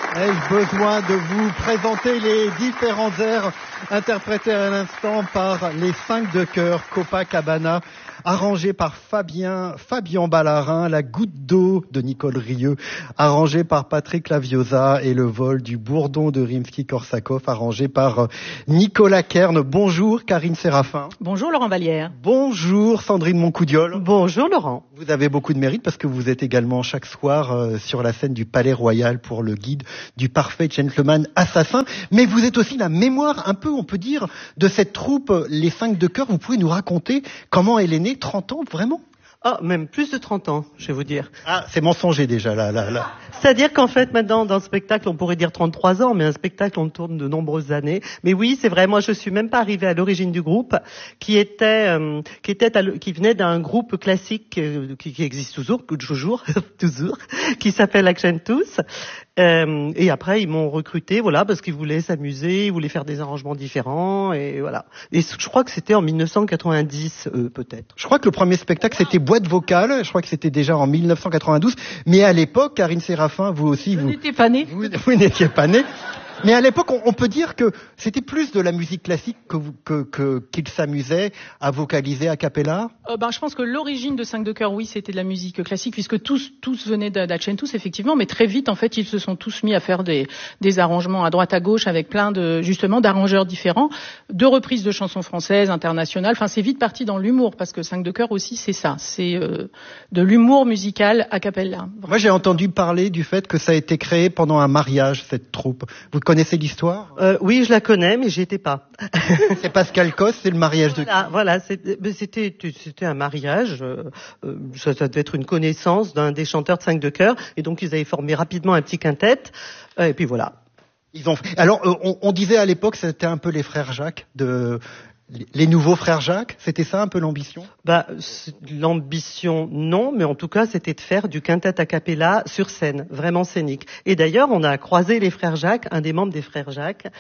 Ai-je besoin de vous présenter les différents airs interprétés à l'instant par les 5 de chœur Copacabana, arrangé par Fabian Ballarin, La goutte d'eau de Nicole Rieu, arrangé par Patrick Laviosa, et Le vol du bourdon de Rimsky-Korsakov, arrangé par Nicolas Kern. Bonjour Karine Séraphin. Bonjour Laurent Vallière. Bonjour Sandrine Moncoudiol. Bonjour Laurent. Vous avez beaucoup de mérite parce que vous êtes également chaque soir sur la scène du Palais Royal pour le guide du parfait gentleman assassin. Mais vous êtes aussi la mémoire un peu, on peut dire, de cette troupe, les 5 de chœur. Vous pouvez nous raconter comment elle est née? 30 ans, vraiment? Ah, même plus de 30 ans, je vais vous dire. Ah, c'est mensonger déjà, là. C'est-à-dire qu'en fait, maintenant, dans le spectacle, on pourrait dire 33 ans, mais un spectacle, on tourne de nombreuses années. Mais oui, c'est vrai, moi, je suis même pas arrivée à l'origine du groupe, qui venait d'un groupe classique, qui existe toujours, qui s'appelle Accentus. Et après, ils m'ont recruté, voilà, parce qu'ils voulaient s'amuser, ils voulaient faire des arrangements différents, et voilà. Et je crois que c'était en 1990, peut-être. Je crois que le premier spectacle, c'était Boîte vocale. Je crois que c'était déjà en 1992. Mais à l'époque, Karine Séraphin, vous aussi, vous n'étiez pas née. Vous n'étiez pas née. Mais à l'époque, on peut dire que c'était plus de la musique classique qu'ils s'amusaient à vocaliser a cappella. Je pense que l'origine de 5 de chœur, oui, c'était de la musique classique, puisque tous venaient d'Accentus, effectivement, mais très vite, en fait, ils se sont tous mis à faire des arrangements à droite à gauche avec plein d'arrangeurs différents, de reprises de chansons françaises, internationales. Enfin, c'est vite parti dans l'humour, parce que 5 de chœur aussi, c'est ça. C'est de l'humour musical a cappella. Moi, j'ai entendu parler du fait que ça a été créé pendant un mariage, cette troupe. Vous connaissez l'histoire? Oui, je la connais, mais j'y étais pas. C'est Pascal Cosse, c'est le mariage de... Voilà, c'était un mariage, ça devait être une connaissance d'un des chanteurs de 5 de chœur, et donc ils avaient formé rapidement un petit quintet, et puis voilà. Alors, on disait à l'époque, c'était un peu les frères Jacques, les nouveaux frères Jacques, c'était ça un peu l'ambition? L'ambition, non, mais en tout cas, c'était de faire du quintet a cappella sur scène, vraiment scénique. Et d'ailleurs, on a croisé les frères Jacques, un des membres des frères Jacques,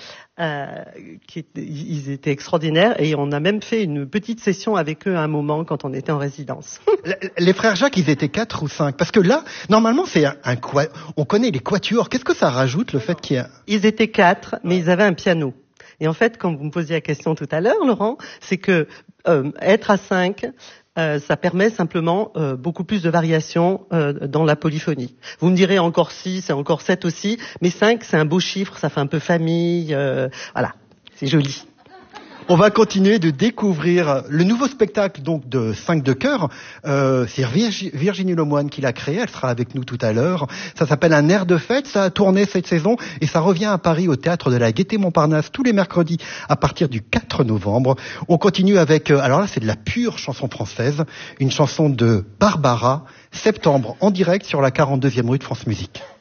ils étaient extraordinaires, et on a même fait une petite session avec eux à un moment quand on était en résidence. Les frères Jacques, ils étaient 4 ou 5? Parce que là, normalement, c'est on connaît les quatuors. Qu'est-ce que ça rajoute, le fait qu'il y a... Ils étaient 4, mais ils avaient un piano. Et en fait, quand vous me posiez la question tout à l'heure, Laurent, c'est que être à 5, ça permet simplement beaucoup plus de variations dans la polyphonie. Vous me direz encore 6 et encore 7 aussi, mais 5, c'est un beau chiffre, ça fait un peu famille, voilà, c'est joli. On va continuer de découvrir le nouveau spectacle donc de 5 de chœur. C'est Virginie Lemoine qui l'a créé, elle sera avec nous tout à l'heure. Ça s'appelle Un air de fête, ça a tourné cette saison et ça revient à Paris au Théâtre de la Gaîté-Montparnasse tous les mercredis à partir du 4 novembre. On continue avec, alors là c'est de la pure chanson française, une chanson de Barbara, Septembre en direct sur la 42e rue de France Musique.